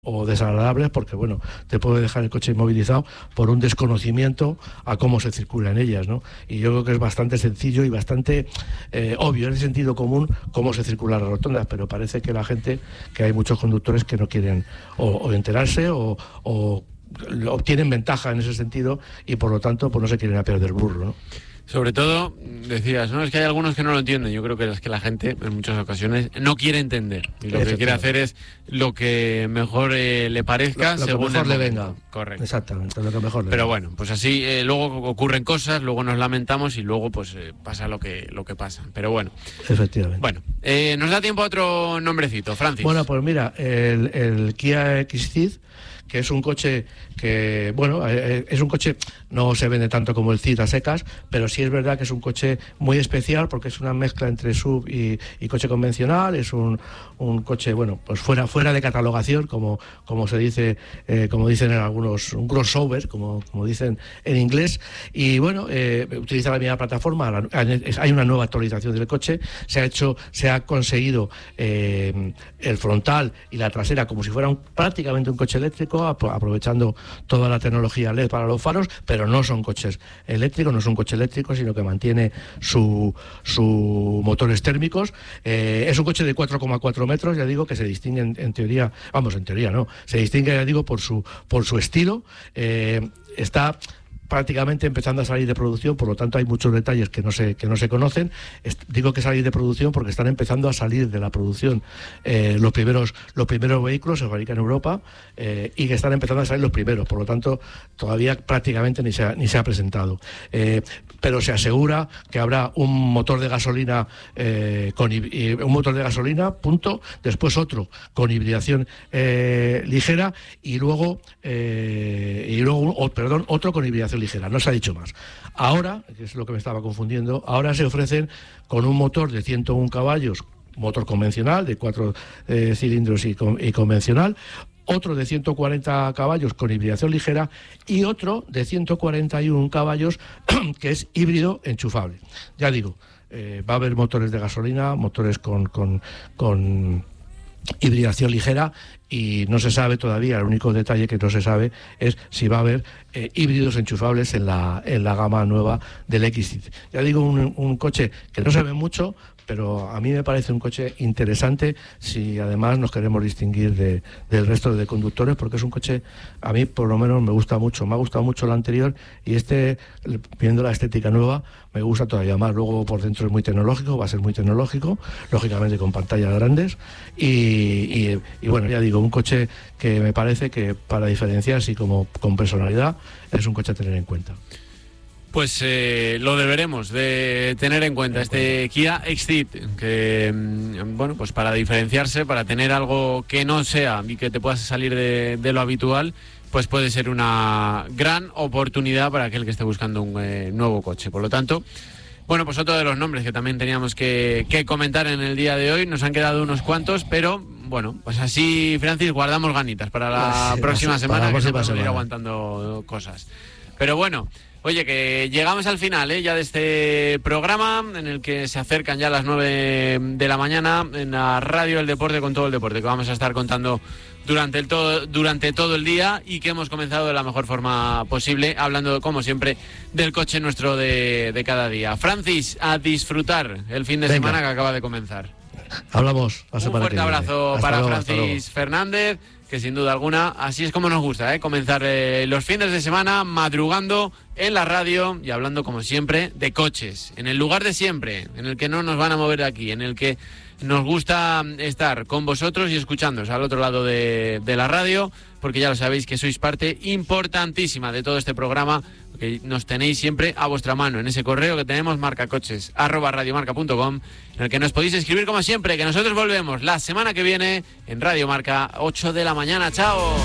o desagradables, porque bueno, te puede dejar el coche inmovilizado por un desconocimiento a cómo se circula en ellas, ¿no? Y yo creo que es bastante sencillo y bastante obvio, en el sentido común, cómo se circulan las rotondas, pero parece que la gente, que hay muchos conductores que no quieren o enterarse o obtienen ventaja en ese sentido y por lo tanto pues no se quieren apear del burro, ¿no? Sobre todo, decías, ¿no? Es que hay algunos que no lo entienden. Yo creo que es que la gente, en muchas ocasiones, no quiere entender. Y lo que quiere hacer es lo que mejor le parezca, lo según que mejor le venga. Correcto. Exactamente, lo que mejor le Pero venga. bueno, pues así luego ocurren cosas, luego nos lamentamos y luego pues pasa lo que pasa. Pero bueno. Efectivamente. Bueno, nos da tiempo a otro nombrecito, Francis. Bueno, pues mira, el Kia XCeed, que es un coche que, bueno, es un coche, no se vende tanto como el Ceed a secas, pero sí es verdad que es un coche muy especial porque es una mezcla entre SUV y coche convencional, es un coche, bueno, pues fuera de catalogación, como se dice, como dicen en algunos, un crossover, como dicen en inglés, y bueno, utiliza la misma plataforma, hay una nueva actualización del coche, se ha conseguido el frontal y la trasera como si fuera prácticamente un coche eléctrico, aprovechando toda la tecnología LED para los faros, pero no son coches eléctricos, no es un coche eléctrico, sino que mantiene sus motores térmicos. Es un coche de 4,4 metros, ya digo, que se distingue en teoría, se distingue, ya digo, por su estilo. Está prácticamente empezando a salir de producción, por lo tanto hay muchos detalles que no se conocen. Digo que salir de producción porque están empezando a salir de la producción los primeros vehículos, se fabrican en Europa, y que están empezando a salir los primeros, por lo tanto todavía prácticamente ni se ha presentado. Pero se asegura que habrá un motor de gasolina punto, después otro con hibridación ligera y luego otro con hibridación ligera, no se ha dicho más. Ahora, que es lo que me estaba confundiendo, ahora se ofrecen con un motor de 101 caballos, motor convencional, de 4 cilindros y convencional, otro de 140 caballos con hibridación ligera y otro de 141 caballos que es híbrido enchufable. Ya digo, va a haber motores de gasolina, motores con hibridación ligera, y no se sabe todavía, el único detalle que no se sabe es si va a haber híbridos enchufables en la gama nueva del XCeed. Ya digo, un coche que no se ve mucho, pero a mí me parece un coche interesante si además nos queremos distinguir del resto de conductores, porque es un coche, a mí por lo menos me gusta mucho, me ha gustado mucho el anterior, y viendo la estética nueva, me gusta todavía más. Luego por dentro es muy tecnológico, va a ser muy tecnológico, lógicamente con pantallas grandes, y bueno, ya digo, un coche que me parece que para diferenciarse y como con personalidad es un coche a tener en cuenta. Pues lo deberemos de tener en cuenta, este Kia XCeed, que bueno, pues para diferenciarse, para tener algo que no sea y que te puedas salir de lo habitual, pues puede ser una gran oportunidad para aquel que esté buscando un nuevo coche. Por lo tanto, bueno, pues otro de los nombres que también teníamos que comentar en el día de hoy. Nos han quedado unos cuantos, pero bueno, pues así, Francis, guardamos ganitas para la próxima semana, que no podemos ir aguantando cosas. Pero bueno, oye, que llegamos al final ya de este programa, en el que se acercan ya las 9 de la mañana en la radio El Deporte con todo el deporte, que vamos a estar contando durante todo el día, y que hemos comenzado de la mejor forma posible, hablando, como siempre, del coche nuestro de cada día. Francis, a disfrutar el fin de semana que acaba de comenzar. Hablamos la semana que viene. Un fuerte abrazo para luego, Francis Fernández, que sin duda alguna, así es como nos gusta, comenzar los fines de semana madrugando en la radio y hablando, como siempre, de coches, en el lugar de siempre, en el que no nos van a mover de aquí, en el que nos gusta estar con vosotros y escuchándoos al otro lado de la radio, porque ya lo sabéis que sois parte importantísima de todo este programa, que nos tenéis siempre a vuestra mano en ese correo que tenemos, marcacoches@radiomarca.com, en el que nos podéis escribir como siempre, que nosotros volvemos la semana que viene en Radio Marca, 8 de la mañana. ¡Chao!